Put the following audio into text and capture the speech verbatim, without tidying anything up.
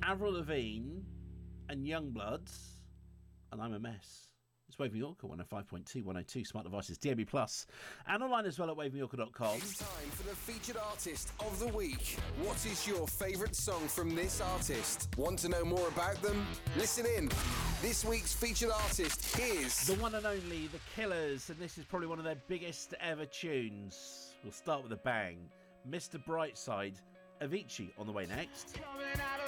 Avril Lavigne and Youngbloods, and I'm a Mess. It's Wave Mallorca, one oh five point two, one oh two, smart devices, D A B plus, and online as well at wave mallorca dot com. It's time for the featured artist of the week. What is your favourite song from this artist? Want to know more about them? Listen in. This week's featured artist is... the one and only The Killers, and this is probably one of their biggest ever tunes. We'll start with a bang. Mister Brightside, Avicii on the way next.